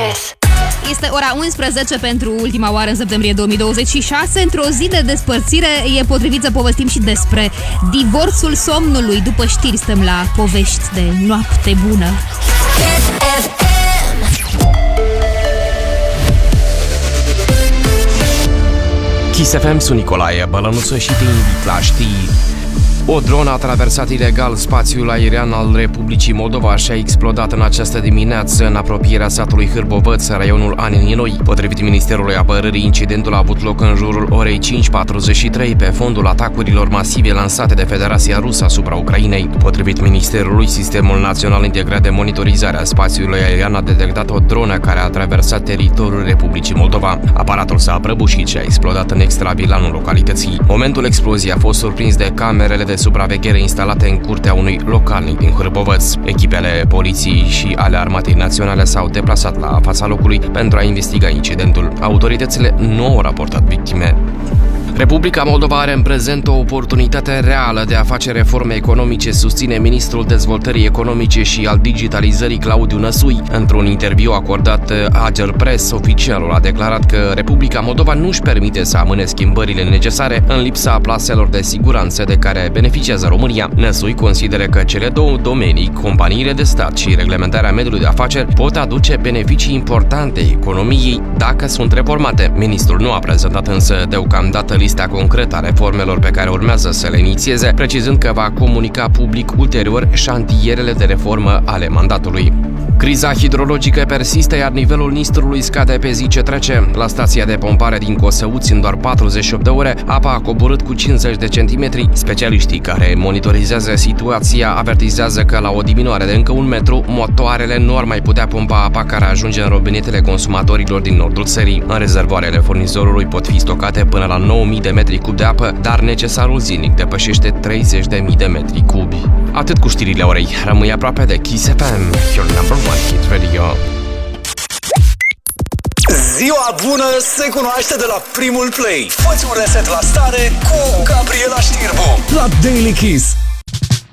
Kiss. Este ora 11 pentru ultima oară în septembrie 2026. Într-o zi de despărțire e potrivit să povestim și despre divorțul somnului. După știri stăm la povești de noapte bună. Kiss FM, sunt Nicolae Bălănuță și te invit la știri. O dronă a traversat ilegal spațiul aerian al Republicii Moldova și a explodat în această dimineață în apropierea satului Hârbovăț, raionul Aninoi. Potrivit Ministerului Apărării, incidentul a avut loc în jurul orei 5:43 pe fondul atacurilor masive lansate de Federația Rusă asupra Ucrainei. Potrivit Ministerului, Sistemul Național Integrat de Monitorizare a Spațiului Aerian a detectat o dronă care a traversat teritoriul Republicii Moldova. Aparatul s-a prăbușit și a explodat în extravilanul localității. Momentul exploziei a fost surprins de camerele de supraveghere instalate în curtea unui localnic din Hârbovăț. Echipele poliției și ale Armatei Naționale s-au deplasat la fața locului pentru a investiga incidentul. Autoritățile nu au raportat victime. Republica Moldova are în prezent o oportunitate reală de a face reforme economice, susține ministrul dezvoltării economice și al digitalizării Claudiu Năsui. Într-un interviu acordat Ager Press, oficialul a declarat că Republica Moldova nu își permite să amâne schimbările necesare în lipsa plaselor de siguranță de care beneficiază România. Năsui consideră că cele două domenii, companiile de stat și reglementarea mediului de afaceri, pot aduce beneficii importante economiei dacă sunt reformate. Ministrul nu a prezentat însă deocamdată lista concretă a reformelor pe care urmează să le inițieze, precizând că va comunica public ulterior șantierele de reformă ale mandatului. Criza hidrologică persistă, iar nivelul Nistrului scade pe zi ce trece. La stația de pompare din Cosăuți, în doar 48 de ore, apa a coborât cu 50 de centimetri. Specialiștii care monitorizează situația avertizează că la o diminuare de încă 1 metru, motoarele nu ar mai putea pompa apa care ajunge în robinetele consumatorilor din nordul țării. În rezervoarele furnizorului pot fi stocate până la 9.000 de metri cubi de apă, dar necesarul zilnic depășește 30.000 de metri cubi. Atât cu știrile orei. Rămâi aproape de Kiss FM, your number one hit radio. Ziua bună se cunoaște de la primul play. Fă-ți un reset la stare cu Gabriela Știrbu la Daily Kiss.